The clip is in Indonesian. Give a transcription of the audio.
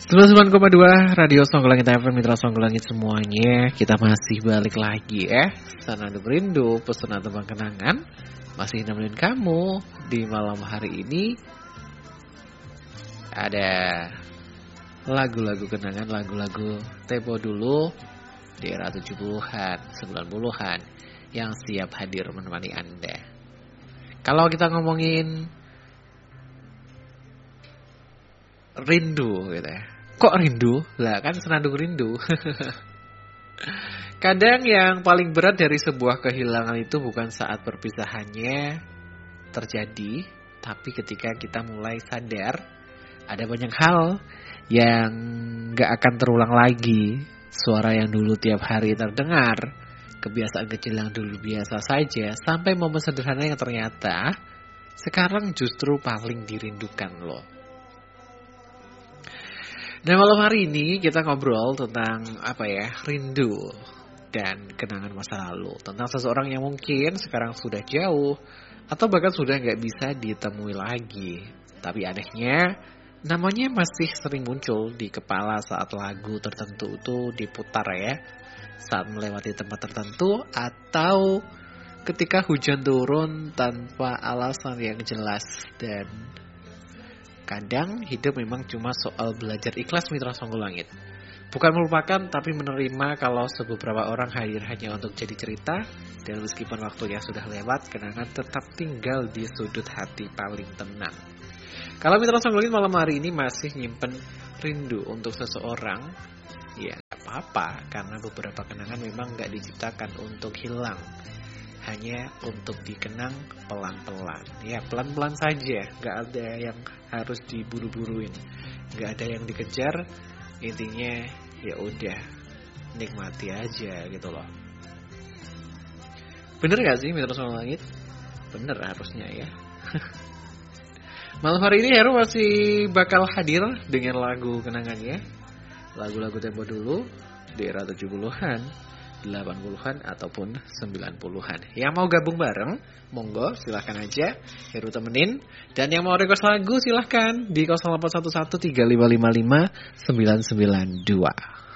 99,2 Radio Songgolangit FM, Mitra Songgolangit semuanya. Kita masih balik lagi ya. Senandung Rindu, Pesona Tembang Kenangan masih nemenin kamu di malam hari ini. Ada lagu-lagu kenangan, lagu-lagu tempo dulu di era 70-an, 90-an yang siap hadir menemani Anda. Kalau kita ngomongin rindu gitu ya. Kok rindu? Lah kan senandung rindu. Kadang yang paling berat dari sebuah kehilangan itu bukan saat perpisahannya terjadi, tapi ketika kita mulai sadar ada banyak hal yang gak akan terulang lagi. Suara yang dulu tiap hari terdengar, kebiasaan kecil yang dulu biasa saja, sampai momen sederhana yang ternyata sekarang justru paling dirindukan loh. Nah, malam hari ini kita ngobrol tentang rindu dan kenangan masa lalu. Tentang seseorang yang mungkin sekarang sudah jauh atau bahkan sudah gak bisa ditemui lagi. Tapi anehnya namanya masih sering muncul di kepala saat lagu tertentu itu diputar ya. Saat melewati tempat tertentu atau ketika hujan turun tanpa alasan yang jelas. Dan kadang hidup memang cuma soal belajar ikhlas, Mitra Songgolangit. Bukan melupakan, tapi menerima kalau beberapa orang hadir hanya untuk jadi cerita. Dan meskipun waktunya sudah lewat, kenangan tetap tinggal di sudut hati paling tenang. Kalau Mitra Songgolangit malam hari ini masih nyimpen rindu untuk seseorang, ya gak apa-apa. Karena beberapa kenangan memang gak diciptakan untuk hilang, hanya untuk dikenang pelan-pelan. Ya pelan-pelan saja, gak ada yang harus diburu-buruin, gak ada yang dikejar. Intinya ya udah nikmati aja gitu loh. Bener gak sih Mitra Songgolangit? Bener harusnya ya. Malam hari ini Heru masih bakal hadir dengan lagu kenangannya, lagu-lagu tempo dulu di era 70-an, 80-an ataupun 90-an. Yang mau gabung bareng, monggo silahkan aja, Heru temenin. Dan yang mau request lagu silahkan di 0811 3555 992.